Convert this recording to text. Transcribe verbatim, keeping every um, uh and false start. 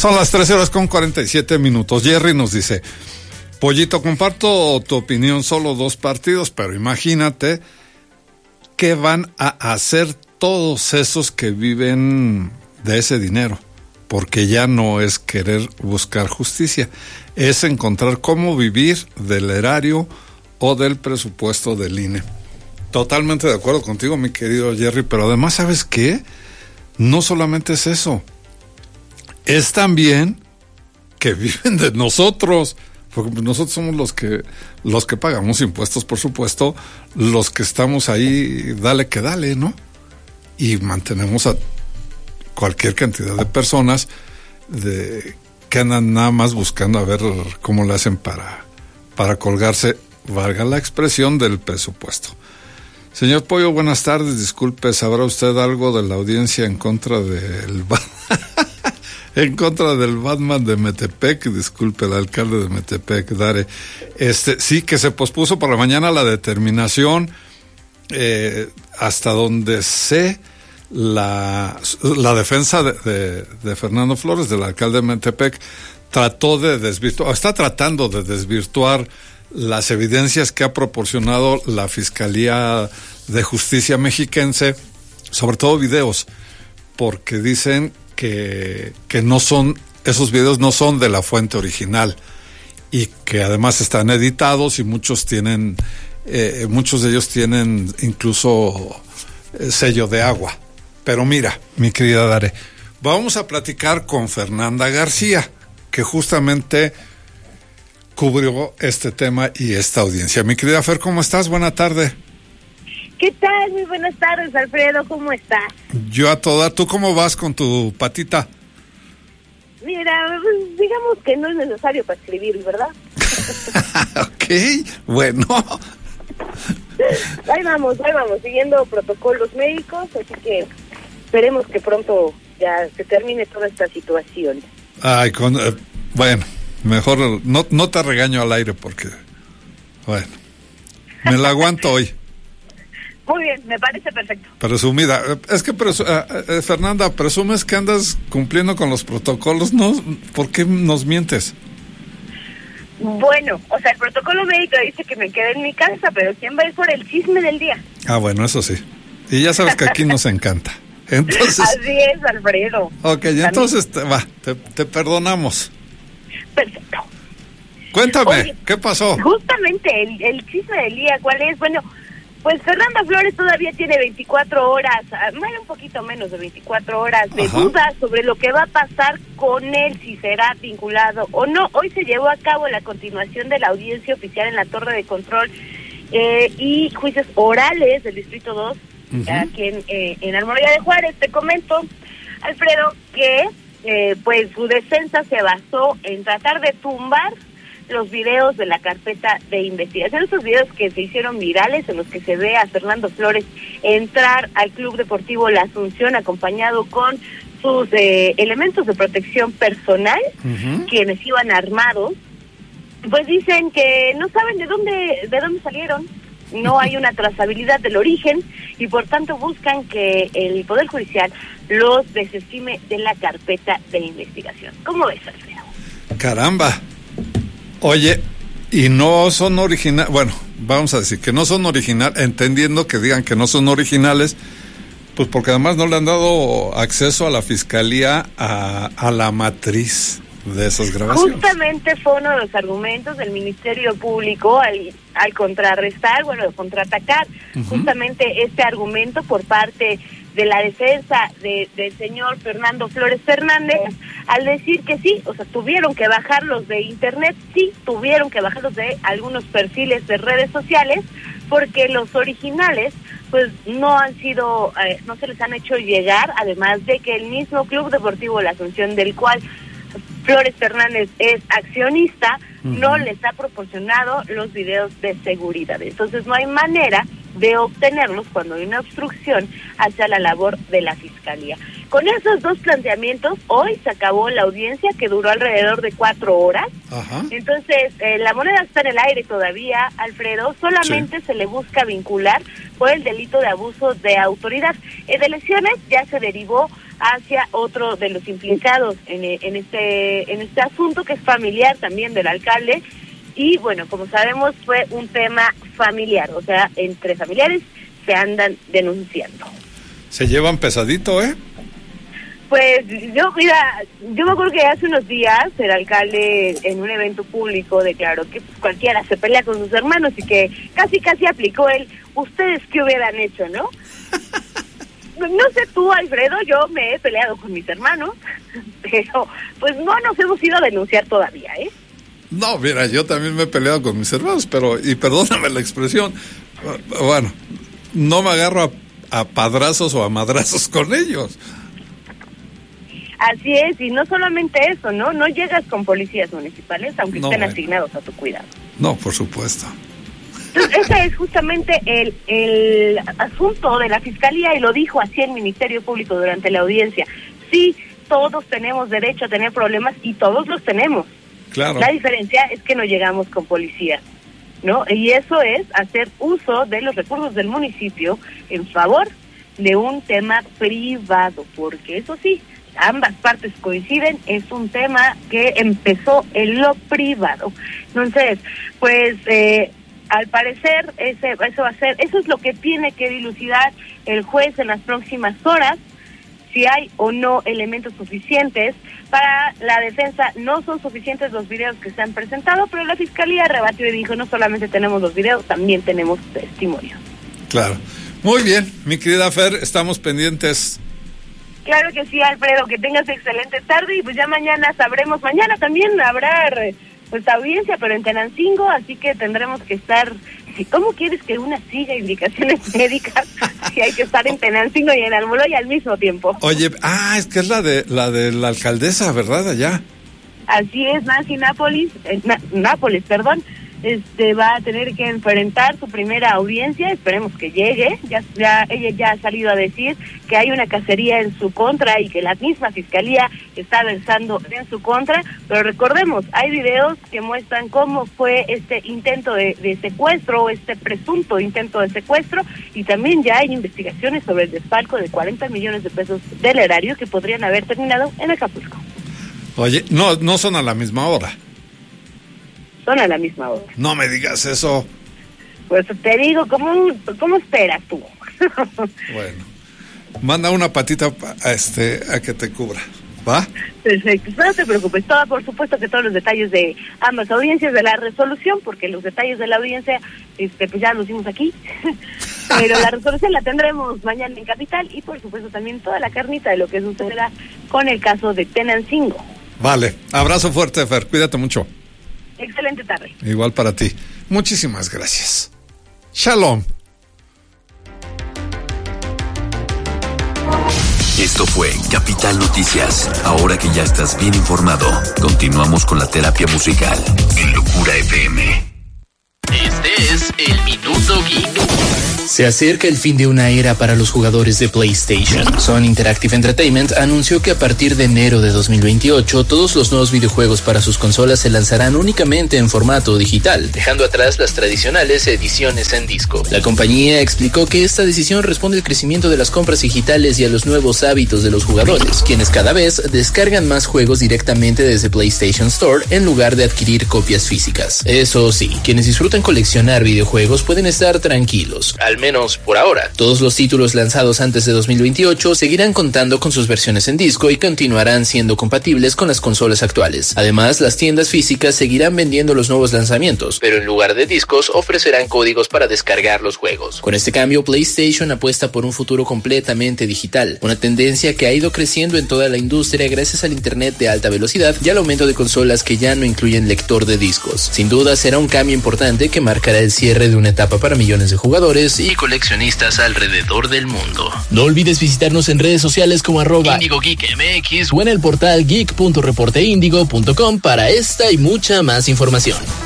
Son las trece horas con cuarenta y siete minutos. Jerry nos dice: Pollito, comparto tu opinión, solo dos partidos, pero imagínate qué van a hacer todos esos que viven de ese dinero, porque ya no es querer buscar justicia, es encontrar cómo vivir del erario o del presupuesto del I N E. Totalmente de acuerdo contigo, mi querido Jerry, pero además, ¿sabes qué? No solamente es eso, es también que viven de nosotros, porque nosotros somos los que los que pagamos impuestos, por supuesto, los que estamos ahí, dale que dale, ¿no? Y mantenemos a cualquier cantidad de personas de, que andan nada más buscando a ver cómo le hacen para, para colgarse, valga la expresión, del presupuesto. Señor Pollo, buenas tardes, disculpe, ¿sabrá usted algo de la audiencia en contra del en contra del Batman de Metepec? Disculpe, el alcalde de Metepec, Dare. Este, sí, que se pospuso para mañana la determinación, eh, hasta donde sé, la, la defensa de, de, de Fernando Flores, del alcalde de Metepec, trató de desvirtuar, está tratando de desvirtuar las evidencias que ha proporcionado la Fiscalía de Justicia mexiquense, sobre todo videos, porque dicen que, que no son, esos videos no son de la fuente original y que además están editados y muchos tienen, eh, muchos de ellos tienen incluso eh, sello de agua. Pero mira, mi querida Dare, vamos a platicar con Fernanda García, que justamente cubrió este tema y esta audiencia. Mi querida Fer, ¿cómo estás? Buena tarde. ¿Qué tal? Muy buenas tardes, Alfredo, ¿cómo estás? Yo a toda. ¿Tú cómo vas con tu patita? Mira, digamos que no es necesario para escribir, ¿verdad? Ok, bueno. Ahí vamos, ahí vamos, siguiendo protocolos médicos, así que esperemos que pronto ya se termine toda esta situación. Ay, con, eh, bueno, mejor no, no te regaño al aire porque, bueno, me la aguanto hoy. Muy bien, me parece perfecto. Presumida. Es que, presu eh, eh, Fernanda, presumes que andas cumpliendo con los protocolos, ¿no? ¿Por qué nos mientes? Bueno, o sea, el protocolo médico dice que me quede en mi casa, pero ¿quién va a ir por el chisme del día? Ah, bueno, eso sí. Y ya sabes que aquí nos encanta. Entonces, así es, Alfredo. Ok, entonces te, va, te, te perdonamos. Perfecto. Cuéntame, Oye, ¿qué pasó? Justamente el, el chisme del día, ¿cuál es? Bueno, pues Fernanda Flores todavía tiene veinticuatro horas, bueno, un poquito menos de veinticuatro horas de Ajá. dudas sobre lo que va a pasar con él, si será vinculado o no. Hoy se llevó a cabo la continuación de la audiencia oficial en la Torre de Control eh, y juicios orales del Distrito dos, uh-huh. aquí en, eh, en Almoloya de Juárez. Te comento, Alfredo, que eh, pues su defensa se basó en tratar de tumbar los videos de la carpeta de investigación, esos videos que se hicieron virales en los que se ve a Fernando Flores entrar al Club Deportivo La Asunción acompañado con sus eh, elementos de protección personal, uh-huh. quienes iban armados. Pues dicen que no saben de dónde de dónde salieron, no hay una trazabilidad del origen y por tanto buscan que el Poder Judicial los desestime de la carpeta de investigación. ¿Cómo ves, Alfredo? Caramba. Oye, y no son originales, bueno, vamos a decir que no son originales, entendiendo que digan que no son originales, pues porque además no le han dado acceso a la fiscalía a, a la matriz de esas grabaciones. Justamente fue uno de los argumentos del Ministerio Público al, al contrarrestar, bueno, contraatacar uh-huh. justamente este argumento por parte de la defensa de, del señor Fernando Flores Fernández, al decir que sí, o sea, tuvieron que bajarlos de internet, sí, tuvieron que bajarlos de algunos perfiles de redes sociales, porque los originales, pues, no han sido, eh, no se les han hecho llegar, además de que el mismo Club Deportivo La Asunción, del cual Flores Fernández es accionista, uh-huh. no les ha proporcionado los videos de seguridad. Entonces no hay manera de obtenerlos cuando hay una obstrucción hacia la labor de la Fiscalía. Con esos dos planteamientos, hoy se acabó la audiencia que duró alrededor de cuatro horas. Ajá. Entonces, eh, la moneda está en el aire todavía, Alfredo, solamente sí. se le busca vincular por el delito de abuso de autoridad. En elecciones ya se derivó hacia otro de los implicados en, en este en este asunto, que es familiar también del alcalde. Y bueno, como sabemos, fue un tema familiar, o sea, entre familiares se andan denunciando. Se llevan pesadito, ¿eh? Pues yo, mira, yo me acuerdo que hace unos días el alcalde en un evento público declaró que pues, cualquiera se pelea con sus hermanos y que casi casi aplicó el ¿ustedes qué hubieran hecho, no? No sé tú, Alfredo, yo me he peleado con mis hermanos, pero pues no nos hemos ido a denunciar todavía, ¿eh? No, mira, yo también me he peleado con mis hermanos, pero, y perdóname la expresión, bueno, no me agarro a, a padrazos o a madrazos con ellos. Así es, y no solamente eso, ¿no? No llegas con policías municipales, aunque no, estén bueno. asignados a tu cuidado. No, por supuesto. Entonces, ese es justamente el, el asunto de la Fiscalía, y lo dijo así el Ministerio Público durante la audiencia. Sí, todos tenemos derecho a tener problemas y todos los tenemos. Claro. La diferencia es que no llegamos con policías, ¿no? Y eso es hacer uso de los recursos del municipio en favor de un tema privado, porque eso sí, ambas partes coinciden, es un tema que empezó en lo privado. Entonces, pues, eh, al parecer, ese, eso va a ser, eso es lo que tiene que dilucidar el juez en las próximas horas, si hay o no elementos suficientes. Para la defensa no son suficientes los videos que se han presentado, pero la Fiscalía rebatió y dijo, no solamente tenemos los videos, también tenemos testimonios. Claro. Muy bien, mi querida Fer, estamos pendientes. Claro que sí, Alfredo, que tengas excelente tarde y pues ya mañana sabremos, mañana también habrá pues audiencia, pero en Tenancingo, así que tendremos que estar, ¿cómo quieres que una siga indicaciones médicas si hay que estar en Tenancingo y en Almoloya al mismo tiempo? Oye, ah, es que es la de la de la alcaldesa, ¿verdad? Allá. Así es, Nancy Nápoles, eh, Na, Nápoles, perdón, este va a tener que enfrentar su primera audiencia, esperemos que llegue. Ya, ya ella ya ha salido a decir que hay una cacería en su contra y que la misma Fiscalía está versando en su contra, pero recordemos, hay videos que muestran cómo fue este intento de, de secuestro, este presunto intento de secuestro, y también ya hay investigaciones sobre el desfalco de cuarenta millones de pesos del erario que podrían haber terminado en Acapulco. Oye, no, no son a la misma hora. Son a la misma hora. No me digas eso. Pues te digo, ¿cómo, cómo esperas tú? Bueno, manda una patita a, este, a que te cubra, ¿va? Perfecto, no te preocupes, todo, por supuesto que todos los detalles de ambas audiencias de la resolución, porque los detalles de la audiencia, este, pues ya los dimos aquí, pero la resolución la tendremos mañana en Capital, y por supuesto también toda la carnita de lo que sucederá con el caso de Tenancingo. Vale, abrazo fuerte, Fer, cuídate mucho. Excelente tarde. Igual para ti. Muchísimas gracias. Shalom. Esto fue Capital Noticias. Ahora que ya estás bien informado, continuamos con la terapia musical en Locura F M. Este es el Minuto Geek. Se acerca el fin de una era para los jugadores de PlayStation. Sony Interactive Entertainment anunció que a partir de enero de dos mil veintiocho, todos los nuevos videojuegos para sus consolas se lanzarán únicamente en formato digital, dejando atrás las tradicionales ediciones en disco. La compañía explicó que esta decisión responde al crecimiento de las compras digitales y a los nuevos hábitos de los jugadores, quienes cada vez descargan más juegos directamente desde PlayStation Store en lugar de adquirir copias físicas. Eso sí, quienes disfrutan coleccionar videojuegos pueden estar tranquilos, al menos por ahora. Todos los títulos lanzados antes de dos mil veintiocho seguirán contando con sus versiones en disco y continuarán siendo compatibles con las consolas actuales. Además, las tiendas físicas seguirán vendiendo los nuevos lanzamientos, pero en lugar de discos ofrecerán códigos para descargar los juegos. Con este cambio, PlayStation apuesta por un futuro completamente digital, una tendencia que ha ido creciendo en toda la industria gracias al internet de alta velocidad y al aumento de consolas que ya no incluyen lector de discos. Sin duda será un cambio importante que marcará el cierre de una etapa para millones de jugadores y coleccionistas alrededor del mundo. No olvides visitarnos en redes sociales como arroba Indigo Geek M X o en el portal geek punto reporteindigo punto com para esta y mucha más información.